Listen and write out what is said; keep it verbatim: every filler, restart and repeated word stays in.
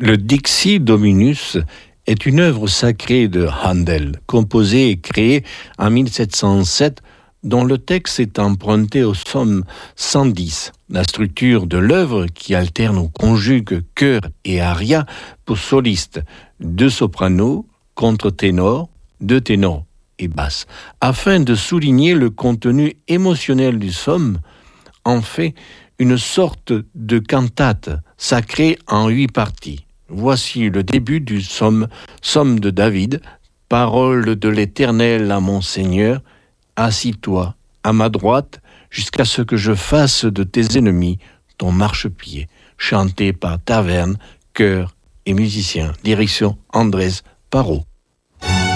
Le Dixi Dominus est une œuvre sacrée de Handel, composée et créée en mille sept cent sept, dont le texte est emprunté au psaume cent dix. La structure de l'œuvre, qui alterne ou conjugue chœur et aria pour solistes, deux sopranos, contre-ténors, deux ténors et basse, afin de souligner le contenu émotionnel du psaume, en fait une sorte de cantate sacrée en huit parties. Voici le début du psaume, psaume de David, parole de l'Éternel à mon Seigneur, assis-toi à ma droite jusqu'à ce que je fasse de tes ennemis ton marchepied, chanté par taverne, chœur et musiciens. Direction Andrés Parot.